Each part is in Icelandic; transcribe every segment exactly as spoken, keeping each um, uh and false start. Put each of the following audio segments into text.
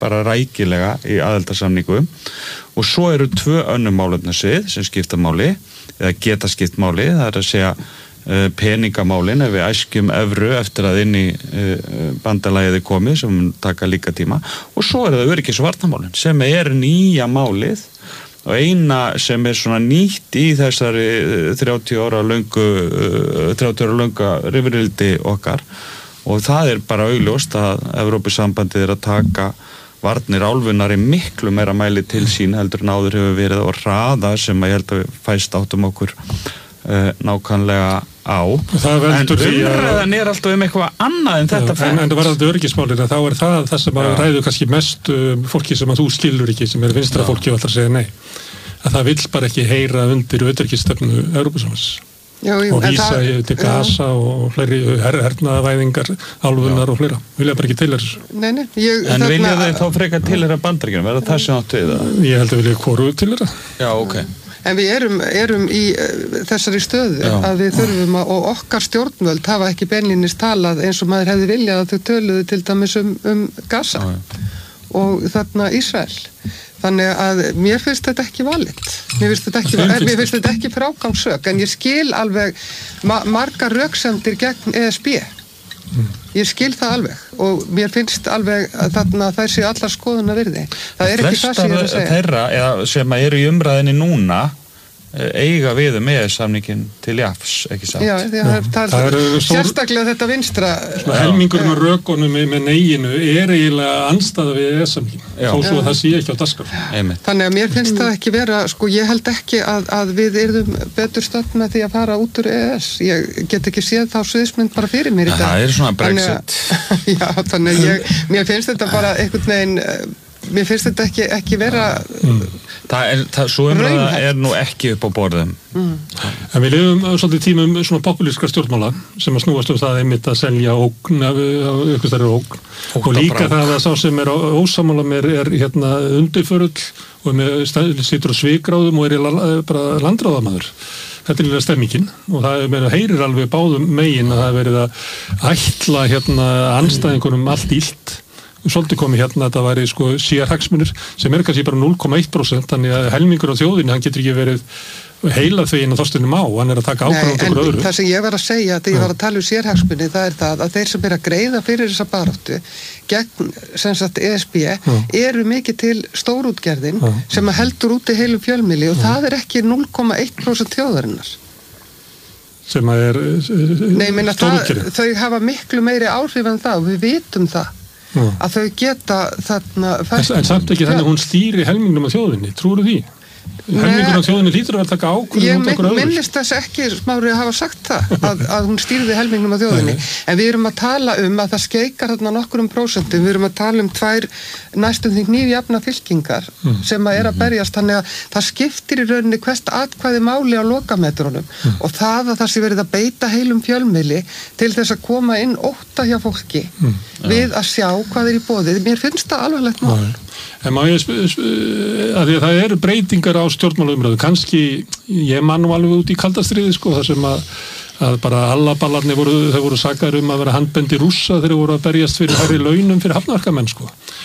bara rækilega í aðildarsamningum og svo eru tvö önnur málefnasvið sem skipta máli eða geta skipt máli, það er að segja uh, peningamálin ef við æskjum evru eftir að inn í uh, bandalagið er komið sem taka líka tíma og svo er það öryggis- og varnarmálin sem er nýja málið og eina sem er svona nýtt í þessari þrjátíu ára löngu þrjátíu ára lönga rifrildi okkar og það er bara augljóst að Evrópusambandið er að taka varnir álfunnar í miklu meira mæli til sín heldur en áður hefur verið og hraða sem að ég held að við fæst áttum okkur uh, nákvæmlega á. En umræðan er alltaf um eitthvað annað en þetta fætt. En það var alltaf öryggismálina, þá er það það sem að ræður kannski mest um, fólki sem að þú skilur ekki, sem er vinstra fólki og alltaf segja nei. Að það vill bara ekki heyra undir öryggisstefnu Evrópusambandsins. Já, jú, og vísa það, til Gaza já. Og fleiri her, hernaðavæðingar, álfunnar og fleira. Vilja bara ekki til þess. Nei, nei. Ég, en vilja þeir þá frekar til þeirra Bandaríkjunum? Verða það sem áttu við það? Ég held að vilja hvoru til þeirra. Já, ok. En við erum, erum í uh, þessari stöðu já. Að við þurfum að, og okkar stjórnvöld hafa ekki beinlínis talað eins og maður hefði viljað að þau töluðu til dæmis um, um Gaza já. Og þarna Ísrael. Þannig að mér finnst þetta ekki valið. Mér finnst þetta ekki, mér finnst þetta ekki frágangsök, en ég skil alveg ma margar röksemdir gegn E S B. Mm. Ég skil það alveg og mér finnst alveg að þarna þær séu allar skoðuna virði. Það er ekki það sem ég er að segja. Þeirra eða sem eru í umræðinni núna eiga við um E E S-samningin til jafns, ekki satt? Já, því að það er sérstaklega þetta vinstra... Helmingurinn og rökunum með neginu er eiginlega andstæða við E E S-samningin, þó svo að það sé ekki á dagskrá. Þannig að mér finnst það ekki vera, sko, ég held ekki að, að við erum betur stödd með því að fara út úr E E S. Ég get ekki séð þá sviðismynd bara fyrir mér í dag. Það er svona Brexit. Þannig að, já, þannig að ég, mér finnst þetta bara einhvern veginn... Mér finnst þetta ekki, ekki vera mm. það er, það, svo umræða er nú ekki upp á borðum mm. En við lifum svolítið tímum svona populíska stjórnmála sem að snúast um það einmitt að selja ógn eitthvað stærri ógn og líka það að sá sem er ósamála mér er hérna undirförull og með situr á svikráðum og er bara landráðamaður. Þetta er líka stemmingin og það er, heyrir alveg báðum megin að það er verið að ætla hérna andstæðingunum allt illt. Svolítið komið hérna að þetta væri sko sérhagsmunir sem er kannski bara núll komma eitt prósent þannig að helmingur á þjóðinni, hann getur ekki verið heila þveginn að Þorsteinum á, hann er að taka ákvörðun út okkur öðru. Það sem ég var að segja þegar ég var að tala um sérhagsmuni, það er það að þeir sem er að greiða fyrir þessa baráttu gegn sem sagt E S B Já. Eru mikið til stórútgerðin Já. Sem heldur úti heilum fjölmiðli og Já. Það er ekki núll komma eitt prósent þjóðarinnar. Sem að er Nei, það, þau hafa miklu meiri áhrif en það og við vitum það. Já. Að þau geta þarna en, en samt ekki þannig að hún stýri helmingnum af þjóðinni, trúru því? Helmingur af þjóðinni lítur að taka ákvörðun út okkur öðru. Ég minnist þess ekki, Smári, að hafa sagt það að, að hún stýrði helmingnum af þjóðinni en við erum að tala um að það skeikar þarna nokkurum prósentum, við erum að tala um tvær næstum því nýjafna fylkingar mm. sem að er að berjast þannig að það skiptir í rauninni hvert atkvæði máli á lokametrunum mm. og það að það sé verið að beita heilum fjölmiðli til þess að koma inn ótta hjá fólki mm. við að sjá hvað er í boði. Mér finnst það alvarlegt mál. En má ég að því að það eru breytingar á stjórnmálaumræðu, kannski ég man nú alveg út í kaldastriði sko, þar sem að, að bara allaballarnir voru, þau voru sakaður um að vera handbendi rússa þegar voru að berjast fyrir hærri launum fyrir hafnarkamenn sko.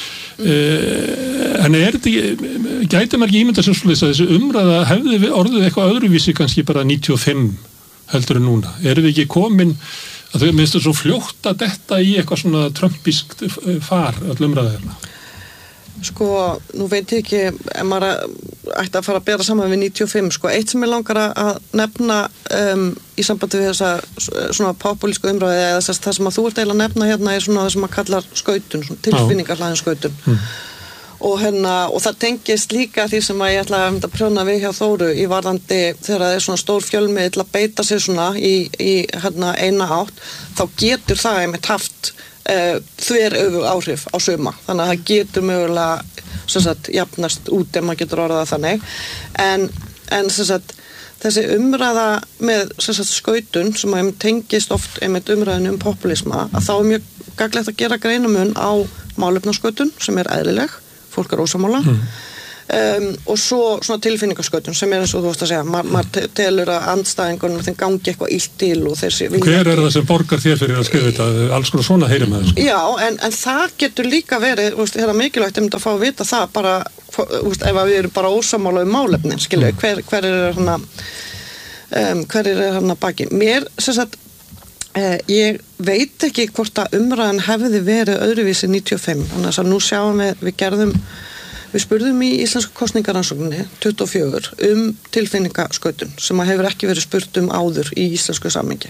Eh, en er þetta, gæti maður ekki ímynda sem svolítið að þessi umræða hefði orðið eitthvað öðruvísi kannski bara níutíu og fimm heldur en núna? Erum við ekki komin að þau minnstu svo fljótt að detta í eitthvað svona trömpiskt far öll umræðaðirna? Sko, nú veit ég ekki ef maður ætti að fara að bera saman við níutíu og fimm, sko, eitt sem ég langar að nefna um, í sambandi við þessa svona populísku umræði eða þess það sem að þú ert eiginlega að nefna hérna er svona það sem maður kallar skautun, svona tilfinningarhlaðin skautun mm. og hérna, og það tengist líka því sem að ég ætla að prjóna við hjá Þóru í varðandi þegar það er svona stór fjölmiðill að beita sig svona í, í hérna eina átt, þá getur það einmitt haft Uh, þver öfug áhrif á suma þannig að það getur mögulega sem sagt jafnast út ef maður getur orðað þannig en, en sem sagt þessi umræða með sem sagt skautun sem að tengist oft einmitt umræðinu um populisma að þá er mjög gagnlegt að gera greinamun á málefnaskautun sem er eðlileg, fólk er ósammála mm. Um, og svo svona tilfinningaskötun sem er eins og þú veist að segja, Ma, maður telur að andstæðingunum þeim gangi eitthvað illt til og þessi hver er það sem borgar þér fyrir að skrifa þetta alls konar svona heyri með þessu já, en, en það getur líka verið veist, það er mikilvægt um þetta að fá að vita það bara, veist, ef við erum bara ósammála um málefnin, skilju, mm. hver, hver er hana um, hver er hana baki mér, sem sagt eh, ég veit ekki hvort að umræðan hefði verið öðruvísi níutíu og fimm, þannig að nú sjáum við við gerðum Við spurðum í íslensku kosningarannsókninni tuttugu og fjögur um tilfinningaskötun sem að hefur ekki verið spurt um áður í íslensku samhengi.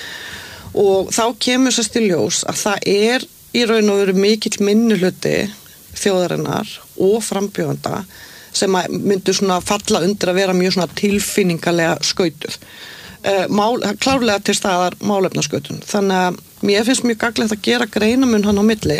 Og þá kemur sérst í ljós að það er í raun og veru mikill minnihluti þjóðarinnar og frambjóðanda sem að myndu svona falla undir að vera mjög svona tilfinningalega skautuð. Mál, klárlega til staðar málefnaskötun. Þannig að mér finnst mjög gagnlegt að gera greinamun hann á milli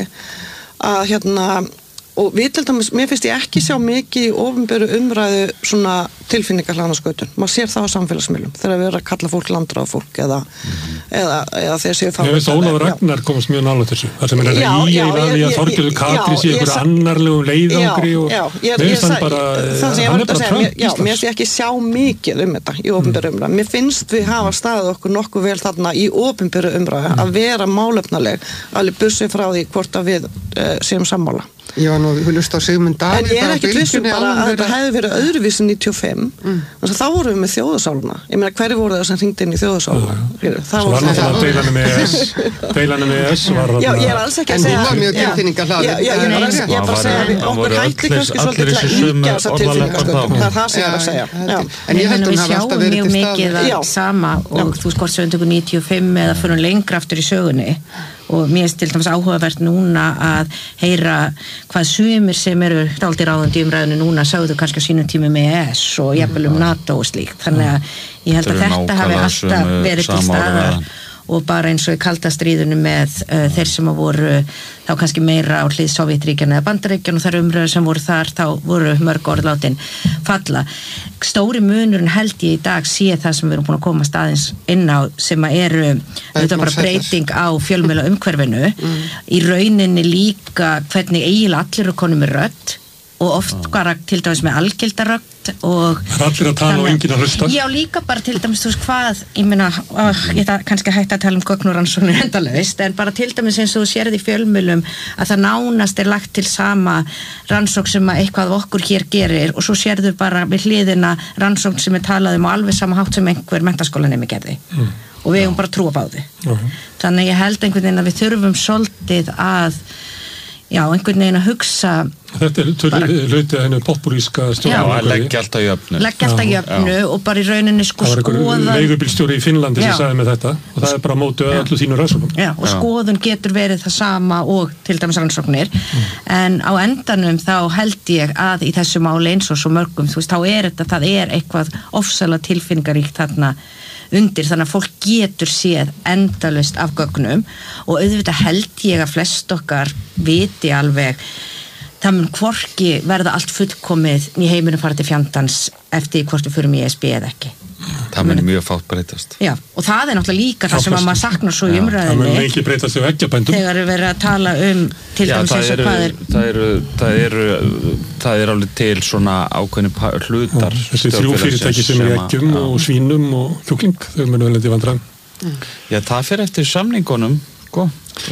að hérna og við til dæmis, mér finnst ég ekki sjá mikið í opinberu umræðu svona tilfinningarhláðaskötun, maður sér það á samfélagsmiðlum þegar við erum að kalla fólk landráð fólk eða, mm-hmm. eða, eða þeir séu það Ég veist Ólafur Ragnar komast mjög nálægt þessu það sem er að í eða því að Þorgerður Katrín sé ykkur annarlegum leiðangri og mér finnst hann bara hann er bara Trump Já, mér finnst ég ekki sjá mikið um þetta í opinberu umræðu mér finnst við hafa staðið okkur nokkuð vel þarna í opinberu umræðu að vera málefnaleg alveg bussi frá því hvort að við uh, séum sammála Ég var nú að hlusta á Sigmund Davíð En ég er ekki vissum bara að þetta hefði verið öðruvísi níutíu og fimm mm. þannig að þá vorum við með þjóðasáluna ég meina hverju voru það sem hringdi inn í þjóðasáluna Það var náttúrulega deilanum með E S deilanum með E S var Já, ég er alls ekki að segja En hún var mjög tilfinningahlaðin Já, ég er alls ég er bara að segja okkur hætti kannski svolítið til að íkja þessa tilfinningaskötun það er það sem ég er að segja En ég held hún hafi alltaf verið til staðar Við sjáum mjög mikið að sama og þú skort svo undir níutíu og fimm eða fyrir lengra aftur í sögunni og mér er til dæmis áhugavert núna að heyra hvað sumir sem eru dálítið ráðandi í umræðinu núna sögðu kannski á sínum tímum með E S og jafnvel um NATO og slíkt þannig að ég held að þetta hafi alltaf verið til staðar og bara eins og í kalda stríðinu með uh, þeir sem að voru þá kannski meira á hlið Sovétríkjanna eða Bandaríkjanna og þær umræður sem voru þar þá voru mörg orð látin falla stóri munurinn held ég í dag sé það sem við erum búin að koma staðins inn á sem að eru þetta bara breyting á fjölmiðla umhverfinu mm. í rauninni líka hvernig eiginlega allir eru konum með rödd og oft bara til dæmis með algildarögt og allir að tala og enginn að hlusta já líka bara til dæmis þú veist hvað ég meina, ó, ég það kannski hætti að tala um gögnurannsóknir endalaust en bara til dæmis eins og þú sérði í fjölmiðlum að það nánast er lagt til sama rannsókn sem að eitthvað okkur hér gerir og svo sérðu bara við hliðina rannsókn sem er talað um og alveg sama hátt sem einhver menntaskólanemi gerði mm. og við hefum bara trú á báði mm. þannig ég held einhvern veginn að við þurfum svolítið að já, einhvern veginn að hugsa Þetta er hluti að hennu populíska stjórn Já, að leggja alltaf jöfnu Leggja alltaf jöfnu og bara í rauninni sko skoða Það var einhver leigubílstjóri í Finnlandi sem sagði með þetta og það er bara mótið öllu þínu rannsóknum Já, og skoðun getur verið það sama og til dæmis rannsóknir mm. en á endanum þá held ég að í þessu máli eins og svo mörgum þú veist, þá er þetta, það er eitthvað ofsalega tilfinningaríkt þarna undir þannig að fólk getur séð endalaust af gögnum og auðvitað held ég að flest okkar viti alveg það mun hvorki verða allt fullkomið í heiminum fara til fjandans eftir hvort við förum í E S B eða ekki það mun mjög fátt breytast já, og það er náttúrulega líka það sem að maður saknar svo í umræðinni það mun ekki breytast þegar eggjabændum þegar við verðum að tala um til dæmis eins og hvað er það eru það eru það er alveg til svona ákveðni hlutar þessi þrjú fyrirtæki sem er í eggjum og svínum og kjúkling þau munu vel eitthvað vandræðum já, það fer eftir samningunum sko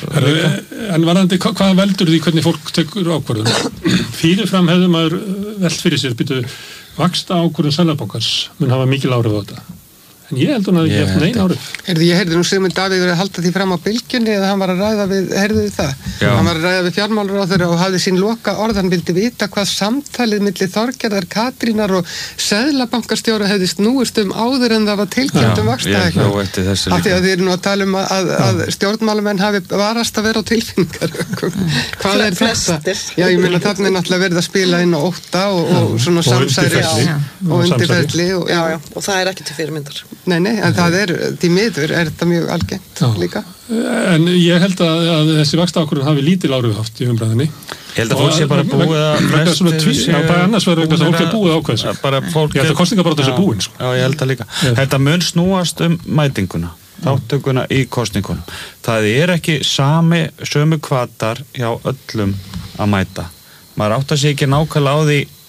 en varðandi hvað veldur því hvernig fólk tekur ákvörðun fyrirfram hefðu maður velt fyrir sér byrju vaxta ákvörðun Seðlabankans mun hafa mikil áhrif á þetta en ég held hún að ekki eftir neina áhrif Erði, ég heyrði nú Sigmund Davíð verið að halda því fram á bylgjunni eða hann var að ræða við, heyrðu þið það Já. hann var að ræða við fjármálaráðherra og hafði sín loka orð, hann vildi vita hvað samtalið milli Þorgerðar Katrínar og Seðlabankastjóra hefði snúist um áður en það var tilkynnt um vaxtahækkun af því að þið eru nú að tala um að, að stjórnmálamenn hafi varast að vera á tilfinningar hvað er þetta? Já, ég meina þarna er náttúrulega verið að spila inn á ótta og, og svona samsæri og undirferðli og, já, já, og það er ekki til fyrirmyndar Nei, nei, en það er, því miður er þetta mjög algengt Já. líka. En ég held að, að þessi vaxtaákvörðun hafi lítil áhrif haft í umræðinni. Ég held að fólk sé bara búið að flest sé bara annars verður eitthvað sem fólk er búið ákveð sig. Bara fólk ég held að kosningabaráttur sé búin. Sko. Já, ég held að líka. Yeah. Þetta mun snúast um mætinguna, þáttökuna í kosningunum. Það er ekki sami sömu hvatar hjá öllum að mæta. Maður áttar sig ekki nákvæmlega á því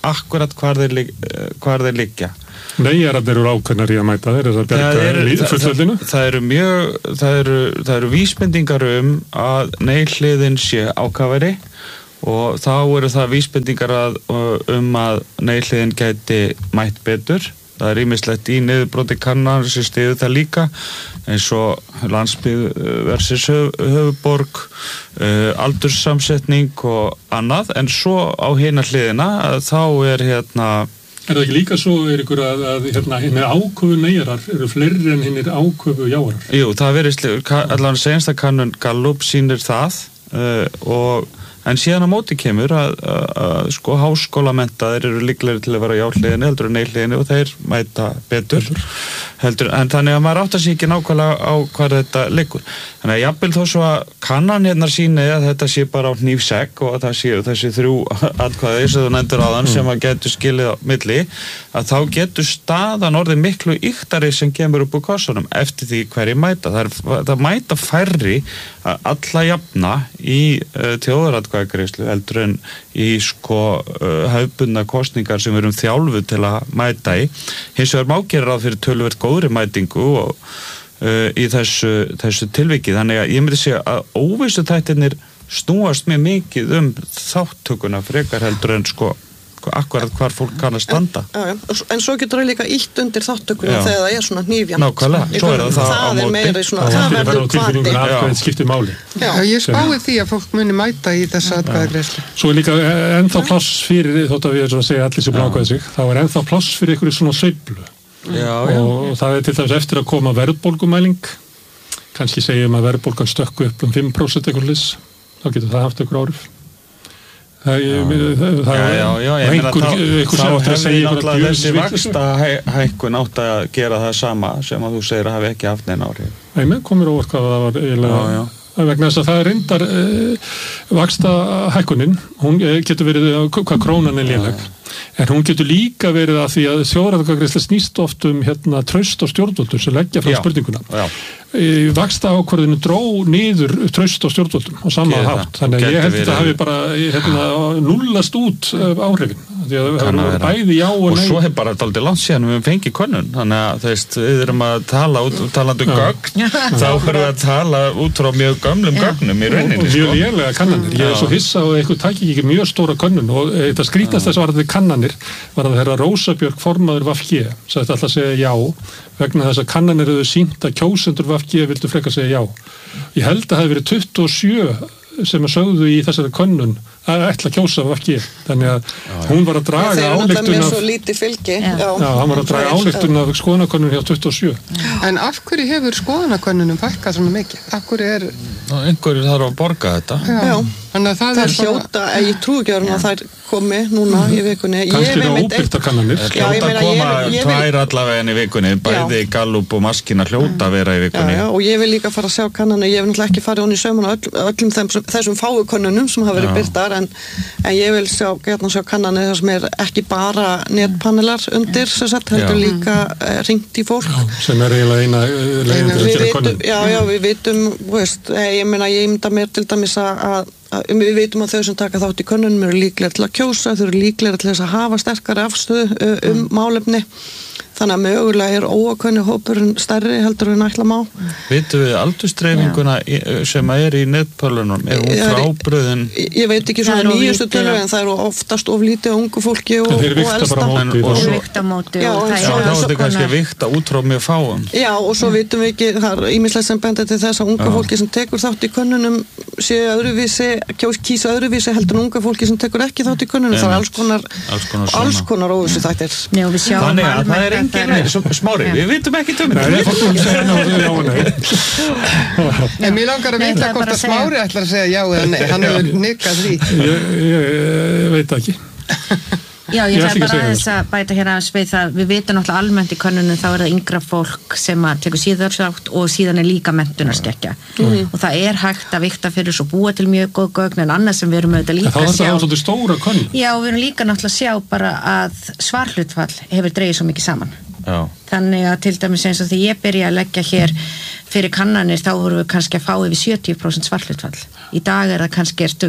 akkurat hvar þeir, hvar þeir liggja. Nei, er að þeir eru ákveðnar í að mæta þeir, er að bjarga fullveldinu? Það, það eru mjög, það eru, það eru vísbendingar um að nei-hliðin sé ákafari og þá eru það vísbendingar að, um að nei-hliðin gæti mætt betur. Það er ýmislegt í niðurbroti kannan sem styður það líka, eins og landsbyggð versus höfuborg, uh, aldurssamsetning og annað, en svo á hina hliðina þá er hérna... Er það ekki líka svo, Eiríkur, að, að hérna, hinni áköfu neyjarar eru fleiri en hinnir áköfu jáarar? Jú, það verið, allan sensta kannun Gallup sýnir það uh, og en síðan á móti kemur að, að, að sko háskólamenntaðir eru líklegri til að vera jáhliðinni heldur en nei-hliðinni og þeir mæta betur heldur, en þannig að maður áttar sig ekki nákvæmlega á hvað þetta liggur. Þannig að jafnvel þó svo að kannan hérna síni að þetta sé bara á hnífsegg og að það séu þessi þrjú atkvæði sem þú nefndir áðan sem að getur skilið á milli, að þá getur staðan orðið miklu yktari sem kemur upp úr kossunum eftir því hverju mæta. Það, er, það mæta færri alla jafna í uh, þjóðaratkvæðagreiðslu heldur en í sko uh, hefðbundna kosningar sem við erum þjálfuð til að mæta í. Hins vegar má gera ráð fyrir töluvert góðri mætingu og uh, í þessu, þessu tilviki. Þannig að ég myndi segja að óvissuþættirnir snúast mjög mikið um þáttökuna frekar heldur en sko akkurat hvar fólk kann að standa. Já, já. En svo getur það líka ítt undir þáttökuna þegar það er svona hnífjant. Nákvæmlega, svo er það það á móti. Meiri svona, það verður kvati. Það skiptir máli. Já, ég spái því að fólk muni mæta í þessa atkvæðagreiðslu. Svo er líka ennþá pláss fyrir, þótt að við erum að segja allir sem ákvæða sig, þá er ennþá pláss fyrir einhverju svona sveiflu. Já, já. Og það er til dæmis eftir að koma verðbólgumæling, kannski segjum að verðbólgan stökku upp um fimm prósent eitthvað lis, þá getur það haft einhver áhrif. Það er einhver þá hefði náttúrulega þessi vaxta hækkun átt að gera það sama sem að þú segir að hafi ekki haft neina áhrif. Nei, með komur óvart hvað það var eiginlega vegna þess að það er reyndar uh, vaxta hækkunin, hún getur verið hvað krónan er léleg, en hún getur líka verið að því að þjóðaratkvæðagreiðsla snýst oft um hérna traust á stjórnvöldum sem leggja frá spurninguna. Já. Vaxta ákvörðinu dró niður traust á stjórnvöldum og sama hátt, þannig að ég held að það hafi bara hérna, nullast út áhrifin, því að það hefur bæði já og nei. Og svo hefur bara dálítið langt síðan við fengið könnun, þannig að þeist, við erum að tala út, talandi um gögn, þá erum við að tala út frá mjög gömlum gögnum í rauninni. Og mjög lélega kannanir, ég er svo hissa og eitthvað tækir ekki mjög stóra könnun og þetta skrítast þess að varðið kannanir var að þeirra Rósa Björk formaður V G sagði alltaf að segja já vegna þess að kannanir hefur sýnt að kjósendur V G vildu frekar segja já. Ég held að það hefði verið tuttugu og sjö sem að sögðu í þessari könnun að ætla að kjósa V G, þannig að hún var að draga ályktun af fylgi, já. Já, hann var að draga ályktun af skoðanakönnun hjá tuttugu og sjö. En af hverju hefur skoðanakönnunum fækkað svona mikið? Af hverju er... Ná, einhverju þarf að borga þetta. Já, já. Þannig að það, það er hljóta, svona... ég trúi ekki að þær komi núna í vikunni. Kannski er það óbyrta kannanir. Hljóta að koma tvær allavega í vikunni, bæði Gallup og Maskína hljóta að vera í vikunni. Já, já, og ég vil líka fara að sjá kannanir, ég hef náttúrulega ekki farið honni í saumana öll, öllum þeim, þessum fáu könnunum sem hafa verið birtar, en, en ég vil sjá, gætna sjá kannanir þar sem er ekki bara netpanelar undir, sem sagt, heldur líka uh, ringt í fólk. Já, sem er eiginlega eina leiðin til að gera könnun. Já, já, við vitum, veist, ég meina, ég mynda mér til dæmis að Um, við veitum að þau sem taka þátt í könnunum eru líklega til að kjósa, þau eru líklega til þess að hafa sterkari afstöðu uh, um málefni, þannig að mögulega er óákveðni hópurinn stærri heldur en ætla má. Vitum við aldursdreifinguna sem er í netpölunum, er hún frábröðin? Ég veit ekki svona nýjustu tölu en það eru oftast of lítið ungu fólki og, og elsta. Og vikta móti. Já, þá er þetta kannski að vikta út frá mjög fáum. Já, og svo vitum við ekki, það er ýmislegt sem bendir til þess að unga fólki sem tekur þátt í könnunum séu öðruvísi, kýsa öðruvísi heldur en unga fólki sem tekur ekki þátt í könnunum. Það er alls konar, alls konar óvissu þættir. Þannig að það er engin smári, við vitum ekki tömur. En mér langar að vita hvort að Smári ætlar að segja já eða nei, hann hefur nikkað því. Ég veit ekki. Já, ég ætla bara aðeins að bæta hér aðeins við það, við vitum náttúrulega almennt í könnunum þá er það yngra fólk sem að tekur síður sátt og síðan er líka menntunarskekkja mm. og það er hægt að vikta fyrir svo búa til mjög góð gögn en annað sem við erum auðvitað líka að sjá. Það er svolítið stóra könnun. Já, við erum líka náttúrulega að sjá bara að svarhlutfall hefur dregið svo mikið saman. Já. Þannig að til dæmis eins og því ég byrja að leggja hér fyrir kannanir þá vorum við kannski að fá yfir sjötíu prósent svarhlutfall. Í dag er það kannski ertu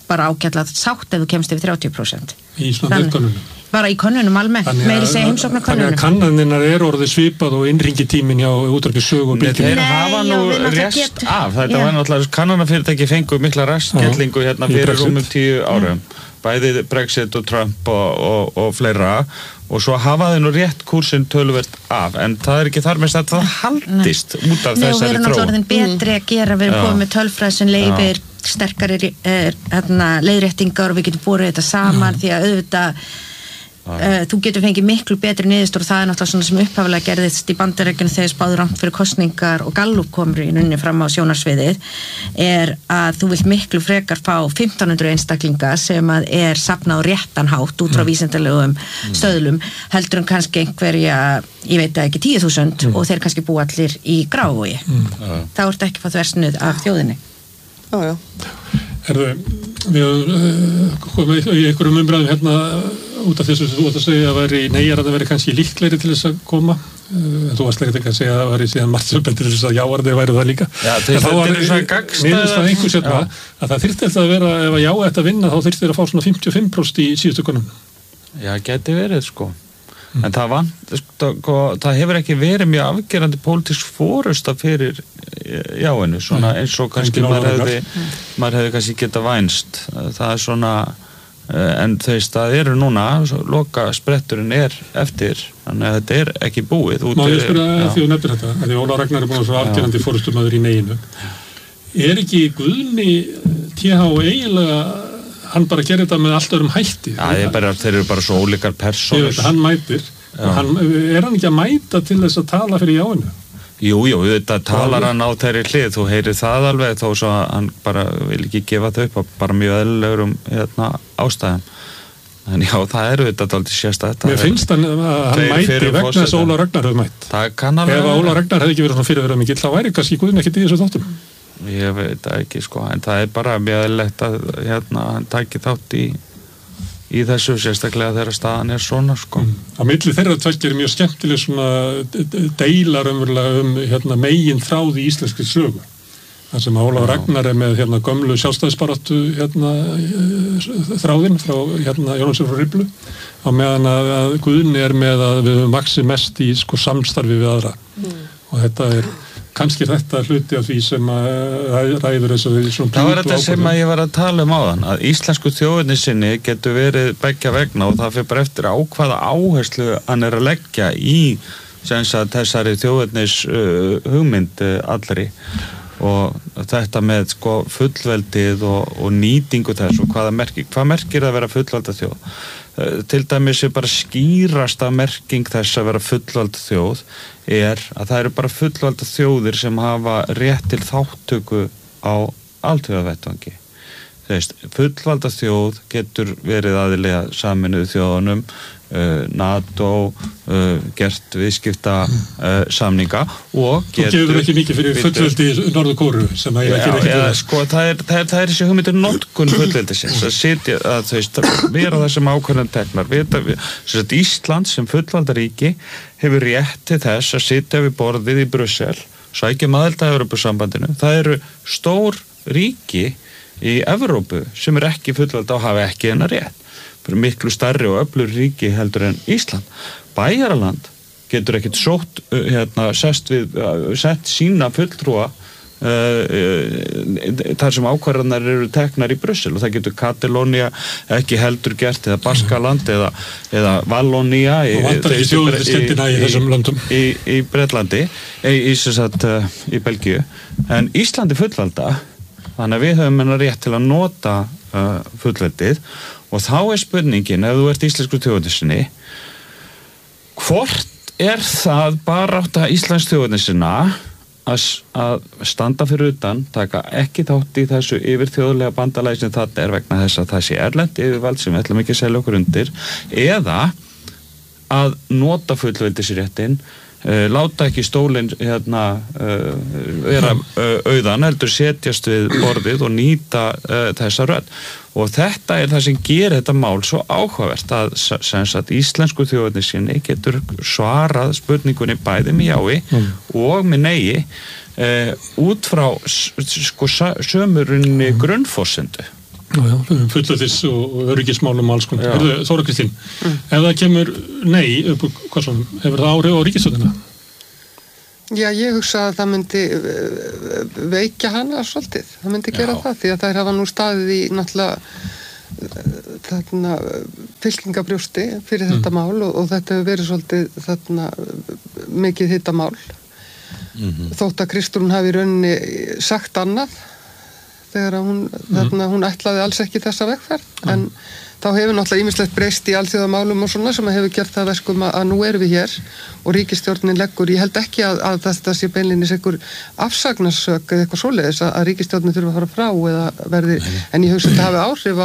bara ágætlega sátt ef þú kemst yfir þrjátíu prósent. Í svona könnunum. Bara í könnunum almennt, meiri segja heimsóknar könnunum. Þannig að kannaninnar er orðið svipað og innringitímin hjá útvarpi Sögu og Bylgjunni. Þeir hafa nú rest af, þetta var náttúrulega kannanafyrirtæki fengu mikla restgellingu hérna fyrir rúmum tíu árum, bæði Brexit og Trump og, og, og fleira, og svo hafa þeir nú rétt kúrsinn töluvert af, en það er ekki þar með að það haldist út af Nei, þessari þróun. Nei, og við erum náttúrulega orðin betri að gera, við erum komið með tölfræði sem leifir sterkari leiðréttingar og við getum borið þetta saman því að auðvitað Uh, þú getur fengið miklu betri niðurstöður og það er náttúrulega svona sem upphaflega gerðist í Bandaríkjunum þegar spáðu rangt fyrir kosningar og Gallup komur í nunni fram á sjónarsviðið er að þú vilt miklu frekar fá fimmtán hundruð einstaklinga sem að er safnað á réttan hátt út frá mm. vísindalegum mm. stöðlum heldur en kannski einhverja, ég veit ekki tíu þúsund mm. og þeir kannski búa allir í Grafarvogi mm. þá ertu ekki fá þversnuð af þjóðinni. Já, já. Herðu, við uh, komum í einhverjum umræðum hérna út af þessu sem þú átt að segja að væri neyjar að það veri kannski líklegri til þess að koma en þú varst ekki að segja að það væri síðan margt sem bendir til þess að jáarði væri það líka. Já, þetta er svona gagnstæða. Mér finnst það einhvers hérna að það þyrfti alltaf að vera, ef að já ætti að vinna þá þyrfti þeir að fá svona fimmtíu og fimm prósent í síðustu konum. Já, geti verið sko. Mm. En það, van, sko, það hefur ekki verið mjög afgerandi pólitísk forusta fyrir jáinu, svona eins og kannski maður hefði, maður hefði kannski geta vænst. Það er svona en þeist það eru núna loka spretturinn er eftir þannig að þetta er ekki búið út. Má ég spyrja því þú nefnir þetta að því Óla Ragnar er búin að svo afgerandi forystumæður í neginu er ekki Guðni T H eiginlega hann bara gerir þetta með allt öðrum hætti? Já, bara, þeir eru bara svo ólíkar persónur. Hann mætir hann, er hann ekki að mæta til þess að tala fyrir jáinu? Jú, jú, þetta talar hann á þeirri hlið, þú heyrir það alveg þó svo að hann bara vil ekki gefa þau upp bara mjög eðlilegurum hérna, ástæðum. En já, það eru þetta dálítið sérstætt. Mér finnst hann að hann mæti vegna þess að Óla Ragnar hefði mætt. Það kann alveg. Ef Óla Ragnar hefði ekki verið svona fyrirverða mikill, þá væri kannski Guðni ekkert í þessu þáttum. Ég veit það ekki, sko, en það er bara mjög eðlilegt að hérna, hann tæki þátt í í þessu sérstaklega þegar staðan er svona sko. Mm. Á milli þeirra tveggja er mjög skemmtileg svona deilar umverulega um hérna, megin þráð í íslenskri sögu. Það sem Ólafur Ragnar er með hérna, gömlu sjálfstæðisbaráttu hérna, þráðinn frá hérna, Jónasson frá Hriflu á meðan að, að Guðni er með að við höfum vaxið mest í sko, samstarfi við aðra. Mm. Og þetta er kannski þetta hluti af því sem að ræður þessari svona það var þetta sem að ég var að tala um áðan að íslensku þjóðinni sinni getur verið beggja vegna og það fyrir bara eftir á hvaða áherslu hann er að leggja í sem sagt þessari þjóðinnis uh, hugmynd uh, allri og þetta með sko fullveldið og, og nýtingu þess og hvaða merkir, hvað merkir að vera fullvalda þjóð uh, til dæmis er bara skýrasta merking þess að vera fullvalda þjóð er að það eru bara fullvalda þjóðir sem hafa rétt til þáttöku á alþjóðavettvangi. Þeist, fullvalda þjóð getur verið aðilega Sameinuðu þjóðunum, uh, NATO, uh, gert viðskipta uh, samninga og getur... Þú gefur ekki mikið fyrir fullveldi í Norður Kóreu sem að ég ekki ekki fyrir. Sko, það er, það er, það er þessi hugmyndur notkun fullveldi sinns að sitja, að þú veist, vera þessum ákveðnum teknar. Við, við, Ísland sem fullvalda ríki hefur rétt til þess að sitja við borðið í Brussel, sækja aðild að Evrópusambandinu. Það eru stór ríki í Evrópu sem er ekki fullvalda og hafa ekki hennar rétt. Fyrir miklu stærri og öflur ríki heldur en Ísland. Bæjaraland getur ekkert sótt, hérna, sest við, sett sína fulltrúa uh, uh, þar sem ákvarðanar eru teknar í Brussel og það getur Katalónia ekki heldur gert eða Baskaland eða, eða Vallónia í, í, í Bretlandi í, í, sagt, uh, í Belgíu en Íslandi fullvalda þannig að við höfum hennar rétt til að nota uh, fullveldið og þá er spurningin ef þú ert íslensku þjóðinni hvort er það bara átt að íslensk þjóðinna að, að standa fyrir utan taka ekki þátt í þessu yfir þjóðlega bandalagi sem það er vegna þess að það sé erlend yfirvald sem við ætlum ekki að selja okkur undir eða að nota fullveldisréttin Uh, láta ekki stólinn hérna, uh, vera uh, auðan heldur setjast við borðið og nýta uh, þessa rödd og þetta er það sem gerir þetta mál svo áhugavert að sem sagt íslensku þjóðinni sinni getur svarað spurningunni bæði með jái mm. og með neyi uh, út frá sko sömurinni mm. grunnforsendu Já, já, fullöðis og öryggismálum og alls konar. Herðu, Þóra Kristín, mm. ef það kemur nei upp, hvað svo, hefur það áhrif á ríkisstjórnina? Já, ég hugsa að það myndi veikja hana svolítið. Það myndi gera Já. það, því að þær hafa nú staðið í náttúrulega þarna fylkingabrjósti fyrir mm. þetta mál og, og þetta hefur verið svolítið þarna mikið hittamál. Mm-hmm. Þótt að Kristrún hafi í rauninni sagt annað þegar hún, mm. þarna, hún ætlaði alls ekki þessa vegferð, mm. en þá hefur náttúrulega ýmislegt breyst í alþjóðamálum og svona sem hefur gert það verkum að, að nú erum við hér og ríkisstjórnin leggur, ég held ekki að, að þetta sé beinlínis einhver afsagnarsök eða eitthvað svoleiðis að, að ríkisstjórnin þurfa að fara frá eða verði, en ég hugsa að þetta hafi áhrif á